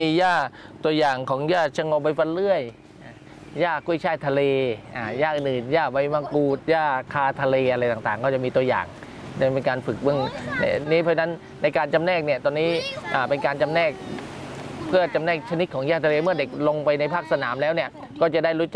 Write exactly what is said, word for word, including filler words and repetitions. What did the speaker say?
มีหญ้าตัวอย่างของหญ้าชะงอใบฟันเลื่อยหญ้ากล้วยช่ายทะเลอ่าหญ้าอื่นหญ้าใบมะกรูดหญ้าคาทะเลอะไรต่างๆก็จะมีตัวอย่างเป็นการฝึกเบื้องนี้เพราะฉะนั้นในการจำแนกเนี่ยตอนนี้อ่าเป็นการจำแนกเพื่อจำแนกชนิดของหญ้าทะเลเมื่อเด็กลงไปในภาคสนามแล้วเนี่ยก็จะได้รู้จัก